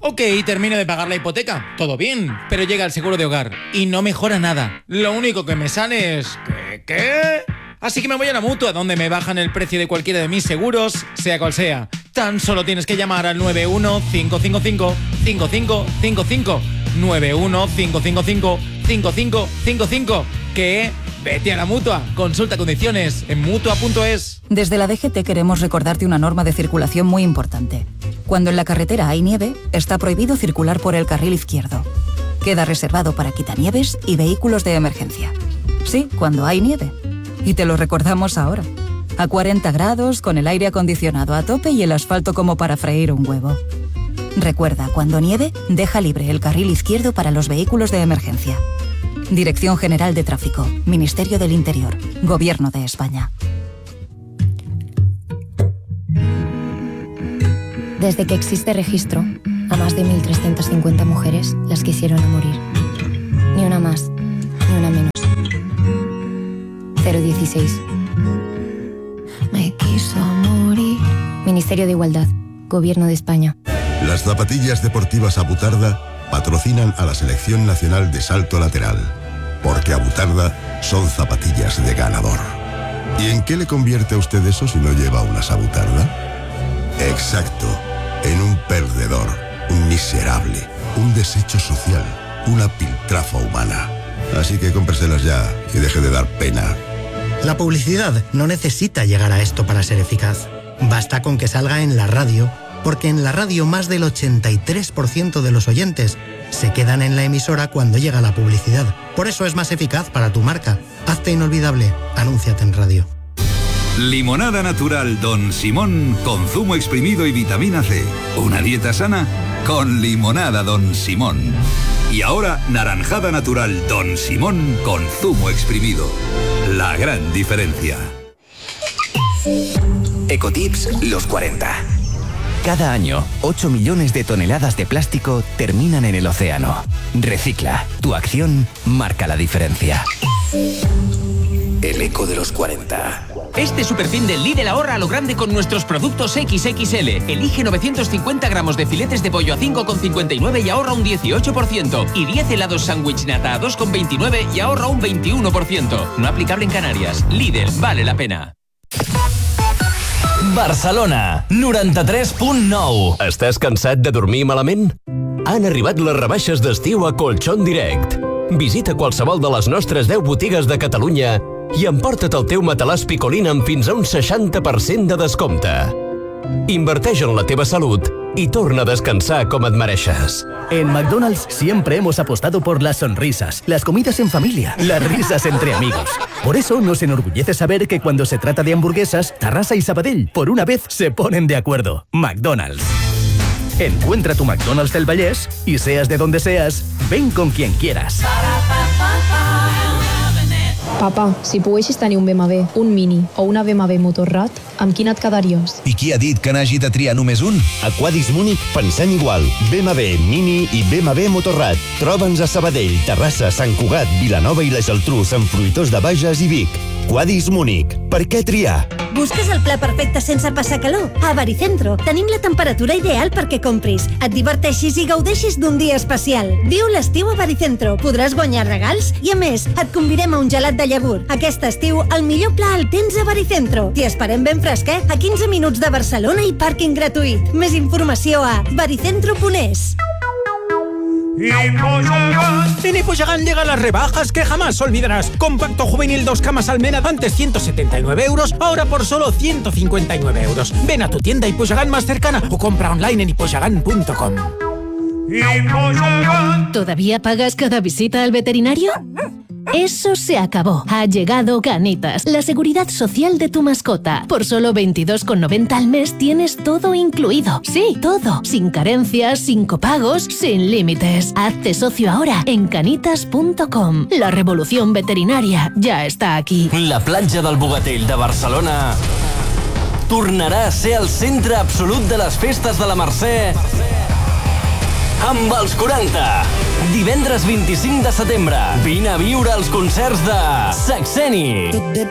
Ok, termino de pagar la hipoteca, todo bien, pero llega el seguro de hogar y no mejora nada. Lo único que me sale es... ¿Qué? Así que me voy a la Mutua, donde me bajan el precio de cualquiera de mis seguros, sea cual sea. Tan solo tienes que llamar al 915555555. 915555555. ¿Qué? Vete a la Mutua. Consulta condiciones en Mutua.es. Desde la DGT queremos recordarte una norma de circulación muy importante. Cuando en la carretera hay nieve, está prohibido circular por el carril izquierdo. Queda reservado para quitanieves y vehículos de emergencia. Sí, cuando hay nieve. Y te lo recordamos ahora. A 40 grados, con el aire acondicionado a tope y el asfalto como para freír un huevo. Recuerda, cuando nieve, deja libre el carril izquierdo para los vehículos de emergencia. Dirección General de Tráfico, Ministerio del Interior, Gobierno de España. Desde que existe registro, a más de 1.350 mujeres las quisieron a morir. Ni una más, ni una menos. 016. Me quiso morir. Ministerio de Igualdad, Gobierno de España. Las zapatillas deportivas Abutarda patrocinan a la Selección Nacional de Salto Lateral, porque Abutarda son zapatillas de ganador. ¿Y en qué le convierte a usted eso si no lleva unas Abutarda? Exacto, en un perdedor, un miserable, un desecho social, una piltrafa humana. Así que cómpreselas ya y deje de dar pena. La publicidad no necesita llegar a esto para ser eficaz. Basta con que salga en la radio, porque en la radio más del 83% de los oyentes se quedan en la emisora cuando llega la publicidad. Por eso es más eficaz para tu marca. Hazte inolvidable. Anúnciate en radio. Limonada natural Don Simón con zumo exprimido y vitamina C. Una dieta sana con limonada Don Simón. Y ahora naranjada natural Don Simón con zumo exprimido. La gran diferencia. Ecotips los 40. Cada año, 8 millones de toneladas de plástico terminan en el océano. Recicla. Tu acción marca la diferencia. El eco de los 40. Este superfin del Lidl ahorra a lo grande con nuestros productos XXL. Elige 950 gramos de filetes de pollo a 5,59 y ahorra un 18%. Y 10 helados sándwich nata a 2,29 y ahorra un 21%. No aplicable en Canarias. Lidl, vale la pena. Barcelona, 93.9. Estàs cansat de dormir malament? Han arribat les rebaixes d'estiu a Colchón Direct. Visita qualsevol de les nostres 10 botigues de Catalunya i emporta't el teu matalàs Picolín amb fins a un 60% de descompte. Inverteix en la teva salut y torna a descansar como et mereixes. En McDonald's siempre hemos apostado por las sonrisas, las comidas en familia, las risas entre amigos. Por eso nos enorgullece saber que cuando se trata de hamburguesas, Tarrasa y Sabadell por una vez se ponen de acuerdo. McDonald's. Encuentra tu McDonald's del Vallès y seas de donde seas, ven con quien quieras. Papa, si poguessis tenir un BMW, un Mini o una BMW Motorrad, amb quin et quedaries? I qui ha dit que n'hagi de triar només un? A Quadis Múnich pensem igual. BMW Mini i BMW Motorrad. Troba'ns a Sabadell, Terrassa, Sant Cugat, Vilanova i la Geltrú, Sant Fruitós de Bages i Vic. Quadis Múnich. Per què triar? Busques el pla perfecte sense passar calor? A Baricentro tenim la temperatura ideal perquè compris, et diverteixis i gaudeixis d'un dia especial. Viu l'estiu a Baricentro, podràs guanyar regals i, a més, et convidem a un gelat de llavor. Aquest estiu, el millor pla el tens a Baricentro. T'hi esperem ben fresquet, a 15 minuts de Barcelona i pàrquing gratuït. Més informació a baricentro.es. En Hiposhagán llegan las rebajas que jamás olvidarás. Compacto juvenil 2 camas Almena, antes 179 euros, ahora por solo 159 euros. Ven a tu tienda Hiposhagán más cercana o compra online en hiposhagán.com. ¿Todavía pagas cada visita al veterinario? Eso se acabó. Ha llegado Canitas, la seguridad social de tu mascota. Por solo 22,90 al mes tienes todo incluido. Sí, todo. Sin carencias, sin copagos, sin límites. Hazte socio ahora en canitas.com. La revolución veterinaria ya está aquí. La platja del Bogatell de Barcelona tornarà a ser el centre absolut de les festes de la Mercè amb els 40. Divendres 25 de setembre. Vine a viure els concerts de Saxeni,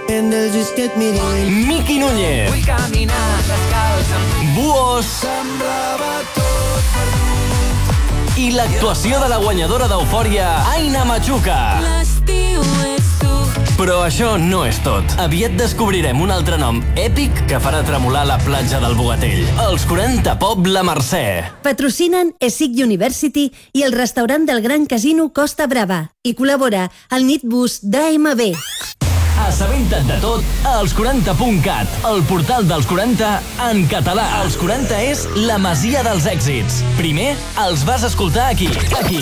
Miki Núñez, Buos i l'actuació de la guanyadora d'Eufòria, Aina Machuca. L'estiu ets tu. Però això no és tot. Aviat descobrirem un altre nom èpic que farà tremolar la platja del Bogatell. Els 40 Pop La Mercè. Patrocinen ESIC University i el restaurant del Gran Casino Costa Brava. I col·labora el Nitbus d'AMB. Assabenta't de tot a els40.cat, el portal dels 40 en català. Els 40 és la masia dels èxits. Primer els vas escoltar aquí.